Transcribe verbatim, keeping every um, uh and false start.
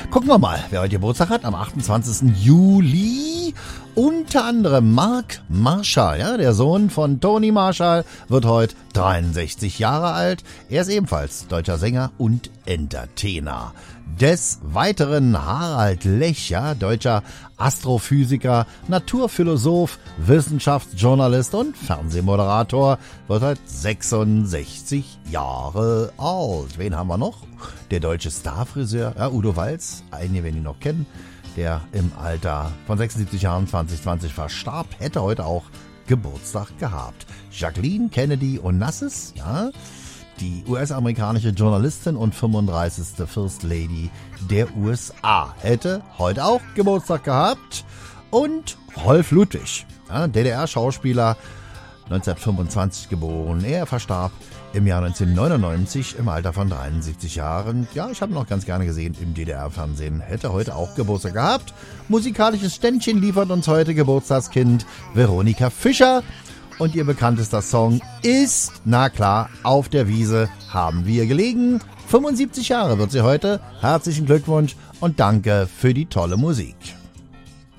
Gucken wir mal, wer heute Geburtstag hat. Am achtundzwanzigsten Juli. Unter anderem Mark Marshall, ja, der Sohn von Tony Marshall, wird heute dreiundsechzig Jahre alt. Er ist ebenfalls deutscher Sänger und Entertainer. Des Weiteren Harald Lech, ja, deutscher Astrophysiker, Naturphilosoph, Wissenschaftsjournalist und Fernsehmoderator, wird heute sechsundsechzig Jahre alt. Wen haben wir noch? Der deutsche Starfriseur, ja, Udo Walz, einige werden ihn noch kennen, der im Alter von sechsundsiebzig Jahren zwanzig zwanzig verstarb, hätte heute auch Geburtstag gehabt. Jacqueline Kennedy Onassis, ja, die U S-amerikanische Journalistin und fünfunddreißigste First Lady der U S A, hätte heute auch Geburtstag gehabt. Und Rolf Ludwig, ja, D D R-Schauspieler, neunzehnhundertfünfundzwanzig geboren. Er verstarb im Jahr neunzehnhundertneunundneunzig im Alter von dreiundsiebzig Jahren. Ja, ich habe ihn noch ganz gerne gesehen im D D R-Fernsehen. Hätte heute auch Geburtstag gehabt. Musikalisches Ständchen liefert uns heute Geburtstagskind Veronika Fischer. Und ihr bekanntester Song ist, na klar, Auf der Wiese haben wir gelegen. fünfundsiebzig Jahre wird sie heute. Herzlichen Glückwunsch und danke für die tolle Musik.